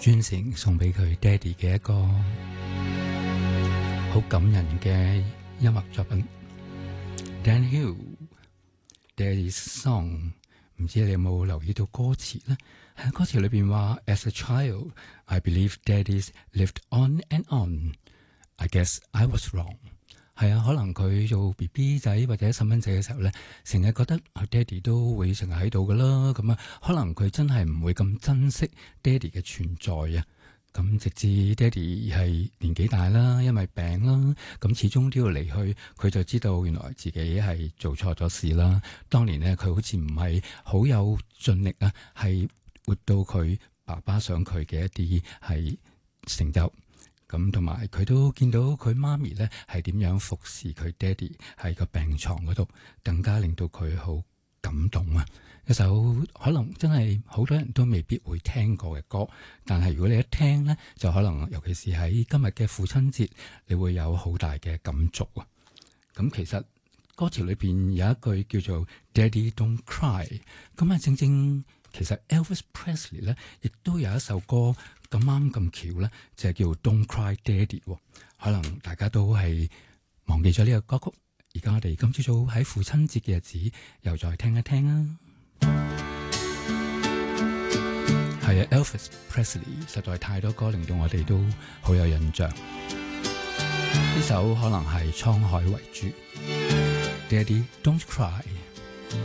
專程送俾佢爹哋嘅一個好感人嘅音樂作品 Dan Hill Daddy's Song。 唔知你有冇留意到歌詞呢？喺歌詞裏邊話 As a child I believe daddies lived on and on I guess I was wrong。 係啊，可能佢做 BB 仔或者細蚊仔嘅時候咧，成日覺得爹哋都會成日喺度噶啦，咁啊，可能佢真係唔會咁珍惜爹哋嘅存在啊。咁直至爹哋係年紀大啦，因為病啦，咁始終都要離去，佢就知道原來自己係做錯咗事啦。當年呢，佢好似唔係好有盡力啊，係活到佢爸爸想佢嘅一啲係成就。咁同埋佢都見到佢媽咪咧係點樣服侍佢爹哋喺個病床嗰度，更加令到佢好感動啊！一首可能真係好多人都未必會聽過嘅歌，但係如果你一聽咧，就可能尤其是喺今日嘅父親節，你會有好大嘅感觸啊！咁其實歌詞裏邊有一句叫做 Daddy Don't Cry， 咁啊正正其實 Elvis Presley 咧亦都有一首歌。咁啱咁巧咧，就係叫 Don't Cry Daddy。 可能大家都係忘記咗呢個歌曲。而家我哋今朝早喺父親節嘅日子，又再聽一聽啊！係啊 ，Elvis Presley 實在太多歌令到我哋都好有印象。呢首可能係滄海遺珠 ，Daddy Don't Cry。